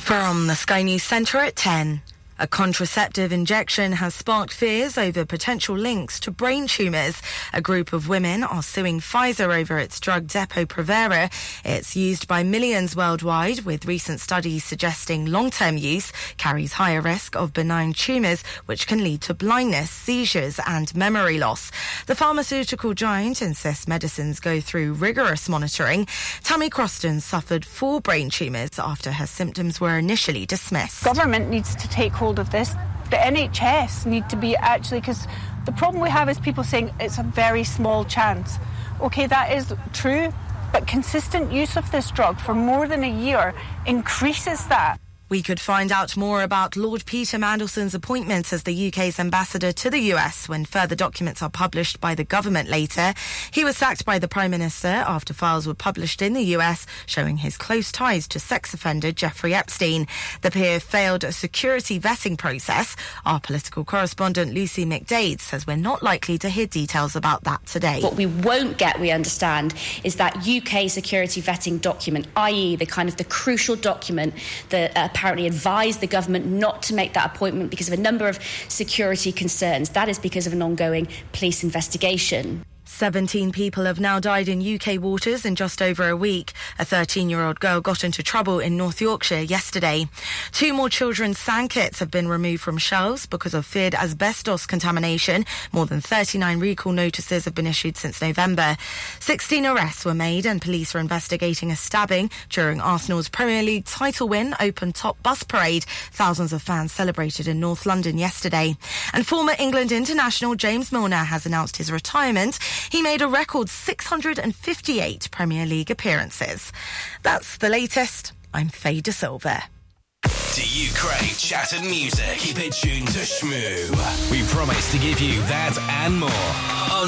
From the Sky News Centre at 10. A contraceptive injection has sparked fears over potential links to brain tumours. A group of women are suing Pfizer over its drug Depo-Provera. It's used by millions worldwide, with recent studies suggesting long-term use carries higher risk of benign tumours, which can lead to blindness, seizures and memory loss. The pharmaceutical giant insists medicines go through rigorous monitoring. Tammy Croston suffered 4 brain tumours after her symptoms were initially dismissed. Government needs to take hold of this. The NHS need to be because the problem we have is people saying it's a very small chance. Okay, that is true, but consistent use of this drug for more than a year increases that. We could find out more about Lord Peter Mandelson's appointment as the UK's ambassador to the US when further documents are published by the government later. He was sacked by the Prime Minister after files were published in the US showing his close ties to sex offender Jeffrey Epstein. The peer failed a security vetting process. Our political correspondent Lucy McDade says we're not likely to hear details about that today. What we won't get, we understand, is that UK security vetting document, i.e. the crucial document that apparently advised the government not to make that appointment because of a number of security concerns. That is because of an ongoing police investigation. 17 people have now died in UK waters in just over a week. A 13-year-old girl got into trouble in North Yorkshire yesterday. 2 more children's sandkits have been removed from shelves because of feared asbestos contamination. More than 39 recall notices have been issued since November. 16 arrests were made and police are investigating a stabbing during Arsenal's Premier League title win open-top bus parade. Thousands of fans celebrated in North London yesterday. And former England international James Milner has announced his retirement. He made a record 658 Premier League appearances. That's the latest. I'm Faye De Silva. Do you crave chattered music? Keep it tuned to Shmoo. We promise to give you that and more.